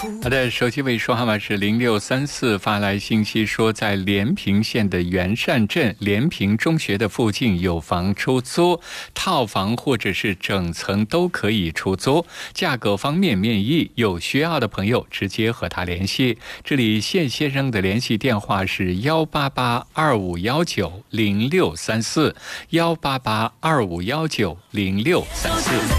好的，手机尾数号码是0634，发来信息说，在连平县的元善镇连平中学的附近有房出租，套房或者是整层都可以出租，价格方面面议，有需要的朋友直接和他联系。这里谢先生的联系电话是18825190634，18825190634。